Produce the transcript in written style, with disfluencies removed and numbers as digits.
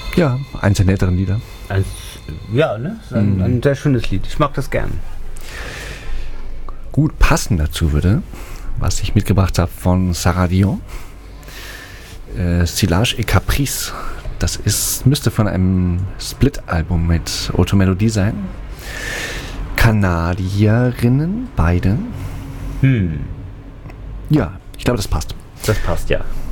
Ja, eins der netteren Lieder. Ja, ne? Ist ein sehr schönes Lied. Ich mag das gern. Gut passend dazu würde, was ich mitgebracht habe von Sarah Dion. Silage et Caprice. Das müsste von einem Split-Album mit Automelodie sein. Kanadierinnen, beide. Ja, ich glaube, das passt. Das passt, ja.